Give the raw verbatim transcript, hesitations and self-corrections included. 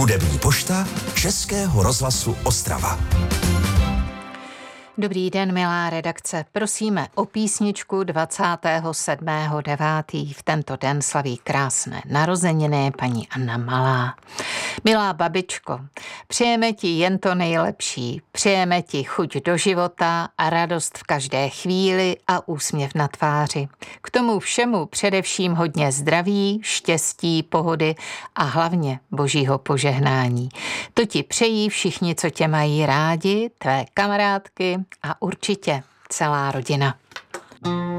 Hudební pošta Českého rozhlasu Ostrava. Dobrý den, milá redakce. Prosíme o písničku dvacátého sedmého devátého V tento den slaví krásné narozeniny paní Anna Malá. Milá babičko, přejeme ti jen to nejlepší. Přejeme ti chuť do života a radost v každé chvíli a úsměv na tváři. K tomu všemu především hodně zdraví, štěstí, pohody a hlavně božího požehnání. To ti přejí všichni, co tě mají rádi, tvé kamarádky a určitě celá rodina.